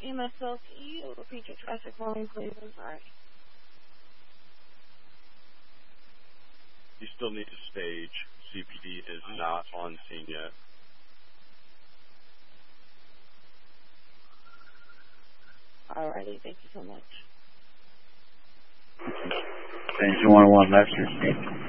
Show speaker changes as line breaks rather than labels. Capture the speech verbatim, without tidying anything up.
M S L, can you repeat your traffic for me, please? I'm sorry.
You still need to stage. C P D is not on scene yet.
Alrighty, thank you so much.
Change one one left.